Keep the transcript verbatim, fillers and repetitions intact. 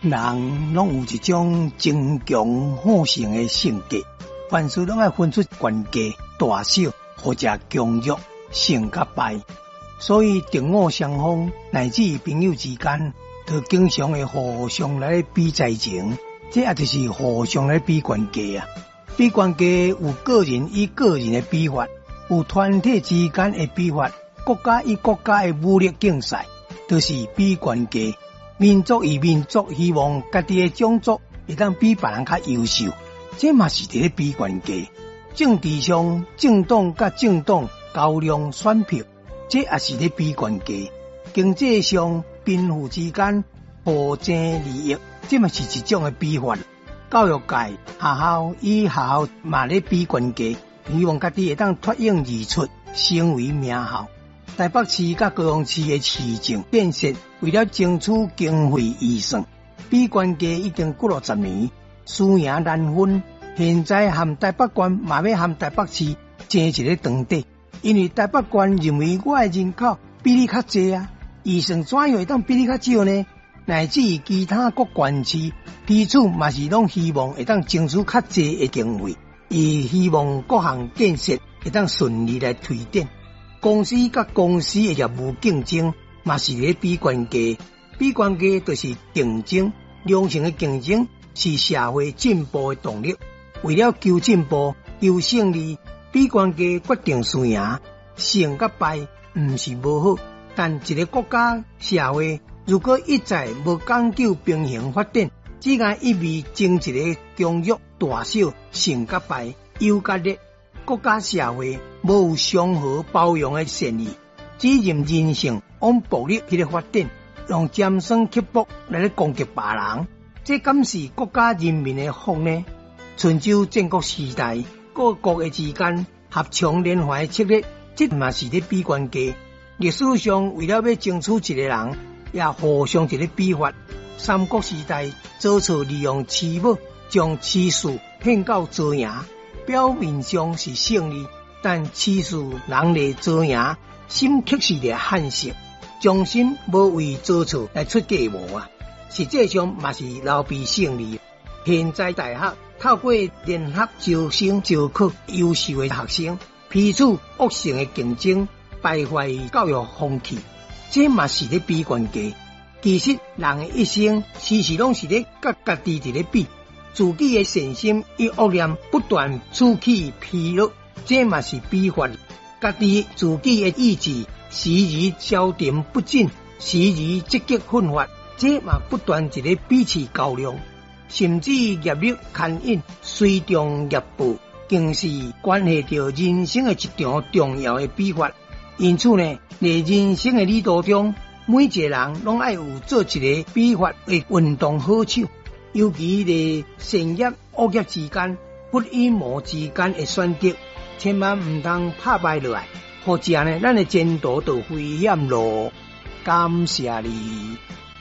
人拢有一种争强好胜的性格，凡事拢爱分出悬低大小，或者强弱胜甲败。所以同我相逢乃至朋友之间，都经常会互相来比赛情，这也就是互相来比悬低啊。比悬低有个人与个人的比法，有团体之间的比法，国家与国家的武力竞赛，都、就是比悬低。民族与民族希望家己的种族会当比别人较优秀，这嘛是伫咧比悬低。政治上政党甲政党较量选票，这也是咧比悬低。经济上贫富之间互争利益，这嘛是一种的比法。教育界学校与学校嘛咧比悬低，希望家己会当脱颖而出，成为名校。台北市甲高雄市的市政建设，为了争取经费预算，比悬低已经过了十年，输赢难分。现在含台北县嘛要含台北市争一个场地，因为台北县认为我的人口比你较济啊，预算怎样会当比你较少呢？乃至于其他各县市彼此嘛是拢希望会当争取较济的经费，伊希望各项建设会当顺利来推展。公司甲公司的业务竞争，嘛是咧比悬低。比悬低就是竞争，良性的竞争是社会进步的动力。为了求进步、求胜利，比悬低决定输赢，胜甲败毋是无好。但一个国家社会如果一再无讲究平衡发展，只爱一味争一个强弱大小、胜甲败、优甲劣。国家社会无有相互包容的善意，只任人性往暴力去咧发展，用尖酸刻薄来咧攻击别人，这敢是国家人民的福呢？春秋战国时代，各国的之间合纵连环的策略，这嘛是咧比悬低。历史上为了要争取一个人，也互相一个比法。三国时代，周朝利用刺马，将刺史骗到周营。表面上是胜利，但刺史人来做赢，心却是来汉室，忠心无为周朝来出计谋啊！实际上嘛是流弊胜利。现在大学透过联合招生招考优秀的学生，彼此恶性的竞争，败坏教育风气，这嘛是咧比悬低。其实人的一生时时拢是咧甲家己伫咧比。自己的善心与恶念不断此起彼落，这嘛是比法。家己自己的意志时而消沉不进，时而积极奋发，这嘛不断一个彼此较量。甚至业力牵引，随众业报，更是关系到人生的一场重要的比法。因此呢，在人生的旅途中，每一个人拢爱有做一个比法的运动好手。尤其在善业恶业之间、不与魔之间的选择，千万唔通拍败落来，或者呢，咱的前途就危险咯。感谢你。